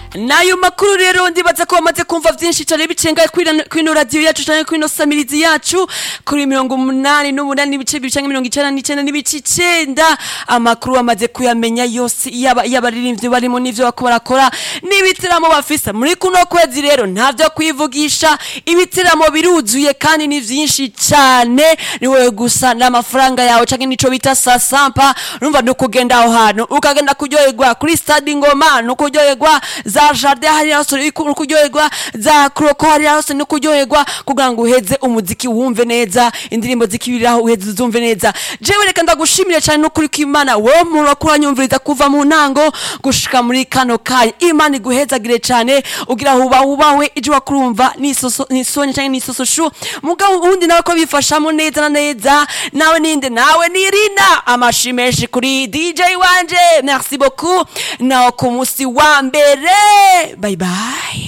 nayo makuru rero ndibaza ko bamaze kumva vyinshi cane bicenga kwino radio yacu canke kwino samirizi yacu kuri 88 n'ibice bicanke 99 n'ibice 9 amakuru amaze kuyamenya yose yabaririmbyi barimo n'ivyo bako barakora n'ibitiramo bafisa muri kuno kwezi rero ntavyo kwivugisha ibitiramo biruzuye kandi ni vyinshi cane niwe gusa n'amafaranga yawe canke nico bita sasampa urumva no kugenda aho hantu ukagenda kuryoherwa kuri stade Ngoma no kuryoherwa za jardin hari hose kuryoherwa za kroko hari hose no kuryoherwa kugira ngo uheze umuziki wumve neza indirimbo zikibiraho uheze zumve neza jewe reka ndagushimire cyane no kuri Imana wo muntu akuranyumviriza kuva mu ntango gushika muri kano kanya Imana iguhezagire cyane ugira hubawe ije wakurumva nisonye cyane nisososhu mugabo ubundi nawe ko bifashamo neza na neza nawe ninde nawe nirina amashimeshi kuri DJ wanje merci beaucoup na ku musi wa mbere bye bye.